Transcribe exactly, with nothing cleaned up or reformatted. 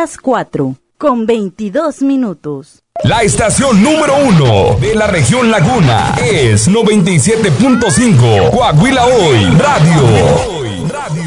las cuatro, con veintidós minutos. La estación número uno de la región Laguna es noventa y siete punto cinco Coahuila Hoy Radio.